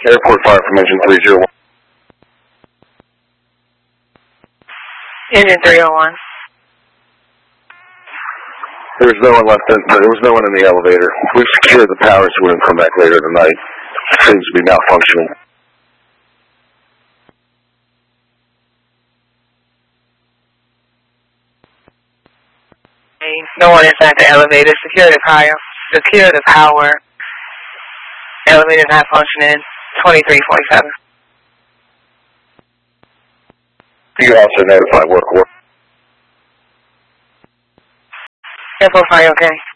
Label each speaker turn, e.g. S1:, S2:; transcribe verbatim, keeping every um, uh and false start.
S1: Airport fire from engine three zero one.
S2: Engine three oh one.
S1: There was no one left in, there was no one in the elevator. We've secured the power so we can come back later tonight. It seems to be malfunctioning.
S2: No one inside the elevator. Secure the power. Secure the power. Elevator not functioning. twenty-three forty-seven.
S1: You also notify work order.
S2: Airport fire, okay.